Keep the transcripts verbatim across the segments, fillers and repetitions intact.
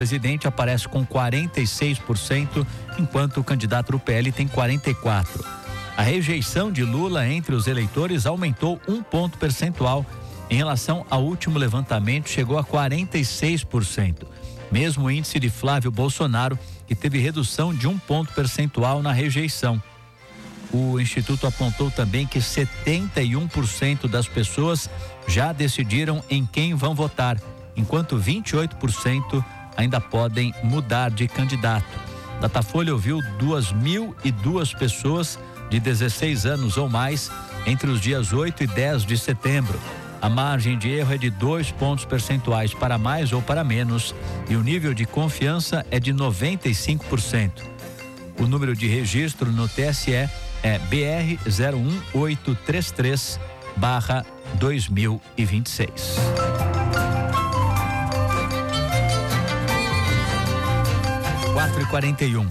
presidente aparece com quarenta e seis por cento, enquanto o candidato do P L tem quarenta e quatro por cento. A rejeição de Lula entre os eleitores aumentou um ponto percentual. Em relação ao último levantamento, chegou a quarenta e seis por cento. Mesmo o índice de Flávio Bolsonaro, que teve redução de um ponto percentual na rejeição. O Instituto apontou também que setenta e um por cento das pessoas já decidiram em quem vão votar, enquanto vinte e oito por cento ainda podem mudar de candidato. Datafolha ouviu duas mil e duas pessoas de dezesseis anos ou mais entre os dias oito e dez de setembro. A margem de erro é de dois pontos percentuais para mais ou para menos e o nível de confiança é de noventa e cinco por cento. O número de registro no T S E é B R zero um oito três três barra dois mil e vinte e seis. quatro e quarenta e um.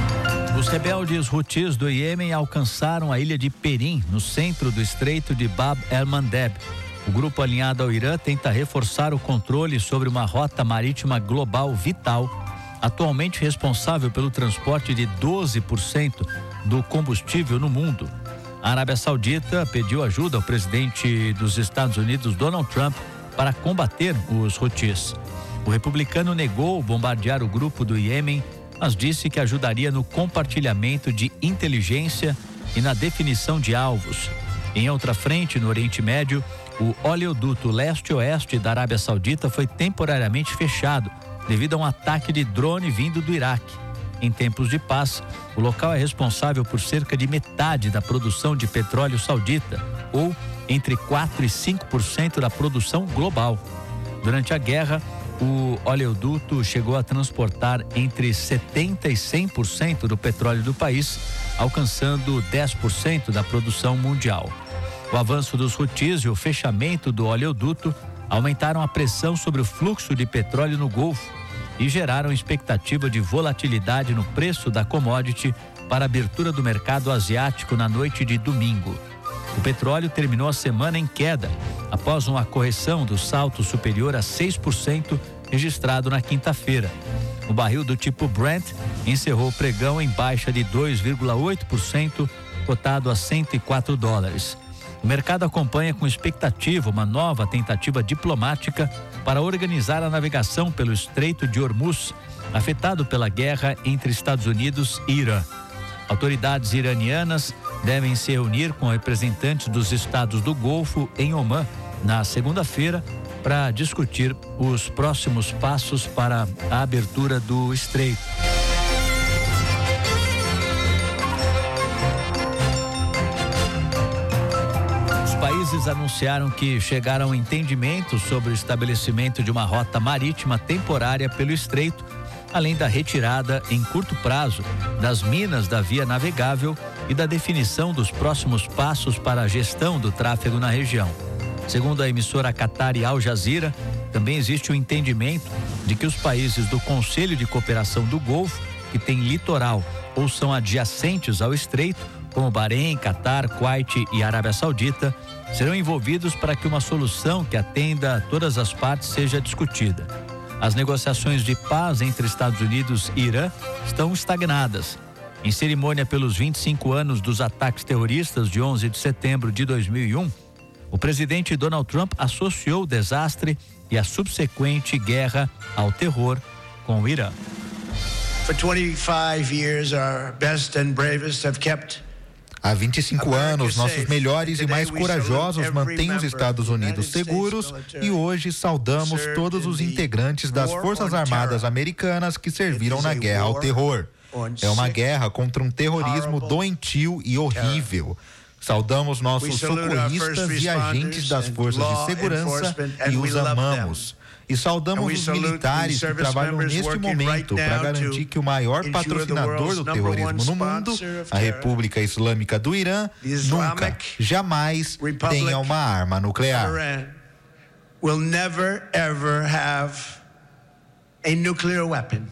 Os rebeldes Houthis do Iêmen alcançaram a ilha de Perim, no centro do estreito de Bab el-Mandeb. O grupo alinhado ao Irã tenta reforçar o controle sobre uma rota marítima global vital, atualmente responsável pelo transporte de doze por cento do combustível no mundo. A Arábia Saudita pediu ajuda ao presidente dos Estados Unidos, Donald Trump, para combater os Houthis. O republicano negou bombardear o grupo do Iêmen, mas disse que ajudaria no compartilhamento de inteligência e na definição de alvos. Em outra frente, no Oriente Médio, o oleoduto leste-oeste da Arábia Saudita foi temporariamente fechado devido a um ataque de drone vindo do Iraque. Em tempos de paz, o local é responsável por cerca de metade da produção de petróleo saudita, ou entre quatro e cinco por cento da produção global. Durante a guerra, o oleoduto chegou a transportar entre setenta e cem por cento do petróleo do país, alcançando dez por cento da produção mundial. O avanço dos Houthis e o fechamento do oleoduto aumentaram a pressão sobre o fluxo de petróleo no Golfo e geraram expectativa de volatilidade no preço da commodity para a abertura do mercado asiático na noite de domingo. O petróleo terminou a semana em queda, após uma correção do salto superior a seis por cento registrado na quinta-feira. O barril do tipo Brent encerrou o pregão em baixa de dois vírgula oito por cento, cotado a cento e quatro dólares. O mercado acompanha com expectativa uma nova tentativa diplomática para organizar a navegação pelo Estreito de Hormuz, afetado pela guerra entre Estados Unidos e Irã. Autoridades iranianas devem se reunir com representantes dos estados do Golfo em Omã na segunda-feira para discutir os próximos passos para a abertura do estreito. Os países anunciaram que chegaram a um entendimento sobre o estabelecimento de uma rota marítima temporária pelo estreito, além da retirada em curto prazo das minas da via navegável e da definição dos próximos passos para a gestão do tráfego na região. Segundo a emissora Qatari Al Jazeera, também existe o entendimento de que os países do Conselho de Cooperação do Golfo, que têm litoral ou são adjacentes ao estreito, como Bahrein, Catar, Kuwait e Arábia Saudita, serão envolvidos para que uma solução que atenda a todas as partes seja discutida. As negociações de paz entre Estados Unidos e Irã estão estagnadas. Em cerimônia pelos vinte e cinco anos dos ataques terroristas de onze de setembro de dois mil e um, o presidente Donald Trump associou o desastre e a subsequente guerra ao terror com o Irã. For twenty-five years, our best and bravest have kept Há vinte e cinco anos, nossos melhores e mais corajosos mantêm os Estados Unidos seguros e hoje saudamos todos os integrantes das Forças Armadas Americanas que serviram na guerra ao terror. É uma guerra contra um terrorismo doentio e horrível. Saudamos nossos socorristas e agentes das forças de segurança e os amamos. E saudamos os militares que trabalham neste momento para garantir que o maior patrocinador do terrorismo no mundo, a República Islâmica do Irã, nunca, jamais tenha uma arma nuclear. Will never ever have a nuclear weapon.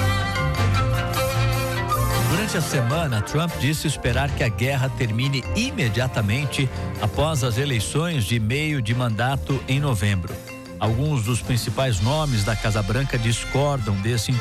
Durante a semana, Trump disse esperar que a guerra termine imediatamente após as eleições de meio de mandato em novembro. Alguns dos principais nomes da Casa Branca discordam desse